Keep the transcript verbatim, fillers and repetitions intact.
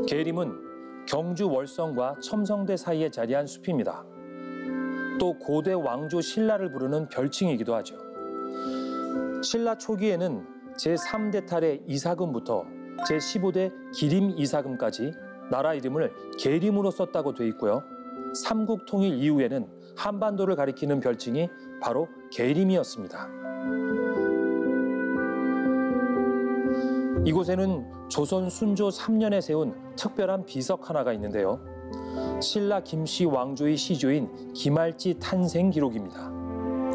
계림은 경주 월성과 첨성대 사이에 자리한 숲입니다. 또 고대 왕조 신라를 부르는 별칭이기도 하죠. 신라 초기에는 제삼 대 탈의 이사금부터 제십오 대 기림 이사금까지 나라 이름을 계림으로 썼다고 돼 있고요. 삼국 통일 이후에는 한반도를 가리키는 별칭이 바로 계림이었습니다. 이곳에는 조선 순조 삼 년에 세운 특별한 비석 하나가 있는데요. 신라 김씨 왕조의 시조인 김할지 탄생 기록입니다.